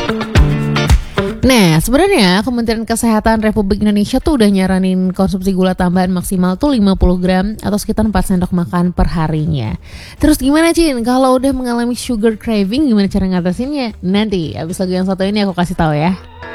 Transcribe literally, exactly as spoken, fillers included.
Nah, sebenarnya Kementerian Kesehatan Republik Indonesia tuh udah nyaranin konsumsi gula tambahan maksimal tuh lima puluh gram atau sekitar empat sendok makan per harinya. Terus gimana Cin? Kalau udah mengalami sugar craving gimana cara ngatasinnya? Nanti abis lagu yang satu ini aku kasih tahu ya.